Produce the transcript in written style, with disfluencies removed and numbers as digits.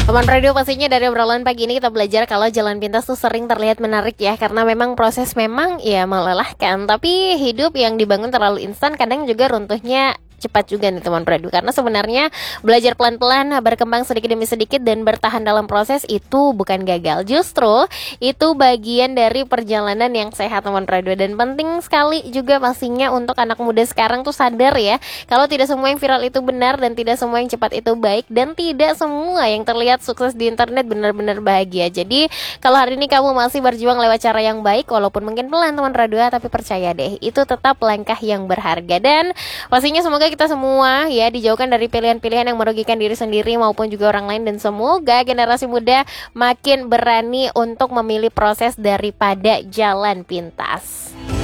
Teman radio, pastinya dari obrolan pagi ini kita belajar kalau jalan pintas tuh sering terlihat menarik ya, karena memang proses memang ya melelahkan, tapi hidup yang dibangun terlalu instan kadang juga runtuhnya cepat juga nih teman radio. Karena sebenarnya belajar pelan-pelan, berkembang sedikit demi sedikit dan bertahan dalam proses itu bukan gagal, justru itu bagian dari perjalanan yang sehat teman radio. Dan penting sekali juga pastinya untuk anak muda sekarang tuh sadar ya, kalau tidak semua yang viral itu benar dan tidak semua yang cepat itu baik, dan tidak semua yang terlihat sukses di internet benar-benar bahagia. Jadi kalau hari ini kamu masih berjuang lewat cara yang baik, walaupun mungkin pelan teman radio, tapi percaya deh, itu tetap langkah yang berharga. Dan pastinya semoga kita semua ya dijauhkan dari pilihan-pilihan yang merugikan diri sendiri maupun juga orang lain, dan semoga generasi muda makin berani untuk memilih proses daripada jalan pintas.